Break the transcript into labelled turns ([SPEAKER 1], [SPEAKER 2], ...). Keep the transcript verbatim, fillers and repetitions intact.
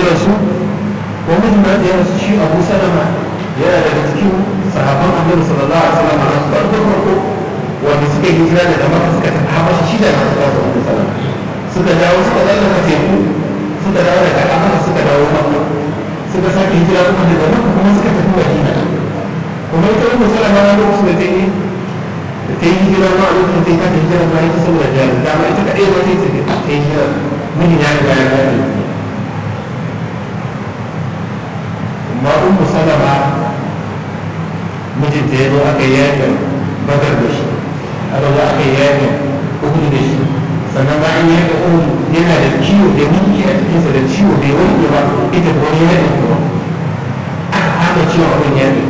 [SPEAKER 1] rasu ko mijin da ya rasu shi Abu Salama yana daga cikin sahabban Annabi sallallahu alaihi wasallam na farko farko wanda suka yi hijira daga Makka suka tafi Habasha shi da Abu Salama suka dawo suka tsallaka teku suka dawo daga Habasha suka dawo Makka suka sake hijira kuma daga Makka kuma suka tafi Madina kuma ita Abu Salama na lokacin da ta yi da ta yi hijira ma a lokacin ta yi ta hijira ma ita saboda jari dama ita kaɗai ma ta yi ta yi hijira mijin ya riga ya gane amma Ummu Salama mijinta ya zo aka yi yakin Badar da shi aka zo aka yi yakin Uhud da shi sannan bayan yakin Uhud yana da ciwo da miki a cikinsa da ciwo bai wanke ba ita da wani yakin kuma aka haka ciwon abin yakin